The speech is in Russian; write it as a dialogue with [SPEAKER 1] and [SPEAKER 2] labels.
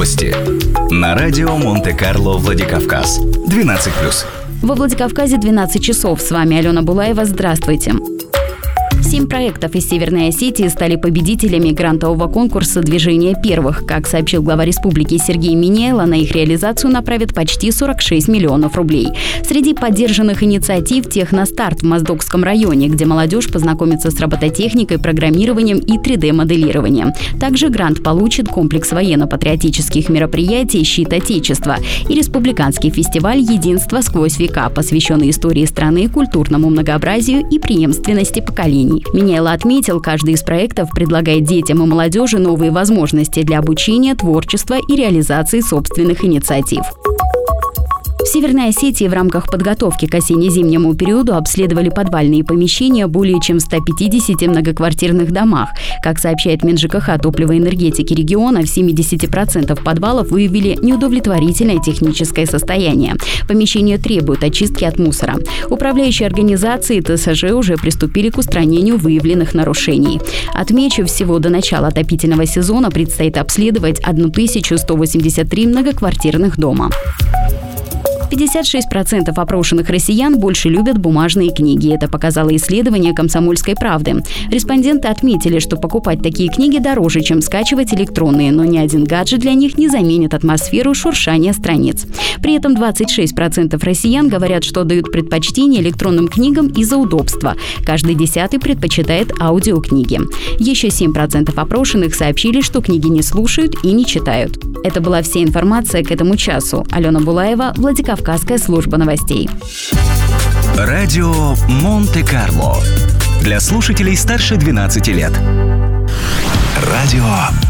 [SPEAKER 1] Новости. На радио Монте-Карло Владикавказ. 12+.
[SPEAKER 2] Во Владикавказе 12 часов. С вами Алена Булаева. Здравствуйте. 7 проектов из Северной Осетии стали победителями грантового конкурса «Движение первых». Как сообщил глава республики Сергей Миняйло, на их реализацию направят почти 46 миллионов рублей. Среди поддержанных инициатив «Техностарт» в Моздокском районе, где молодежь познакомится с робототехникой, программированием и 3D-моделированием. Также грант получит комплекс военно-патриотических мероприятий «Щит Отечества» и республиканский фестиваль «Единство сквозь века», посвященный истории страны, культурному многообразию и преемственности поколений. Миняйло отметил, каждый из проектов предлагает детям и молодежи новые возможности для обучения, творчества и реализации собственных инициатив. В Северной Осетии в рамках подготовки к осенне-зимнему периоду обследовали подвальные помещения более чем в 150 многоквартирных домах. Как сообщает МинЖКХ топливо и энергетики региона, в 70% подвалов выявили неудовлетворительное техническое состояние. Помещения требуют очистки от мусора. Управляющие организации и ТСЖ уже приступили к устранению выявленных нарушений. Отмечу, всего до начала отопительного сезона предстоит обследовать 1183 многоквартирных дома. 56% опрошенных россиян больше любят бумажные книги. Это показало исследование «Комсомольской правды». Респонденты отметили, что покупать такие книги дороже, чем скачивать электронные, но ни один гаджет для них не заменит атмосферу шуршания страниц. При этом 26% россиян говорят, что дают предпочтение электронным книгам из-за удобства. Каждый 10-й предпочитает аудиокниги. Еще 7% опрошенных сообщили, что книги не слушают и не читают. Это была вся информация к этому часу. Алена Булаева, Владикавказская служба новостей.
[SPEAKER 1] Радио Монте-Карло. Для слушателей старше 12 лет. Радио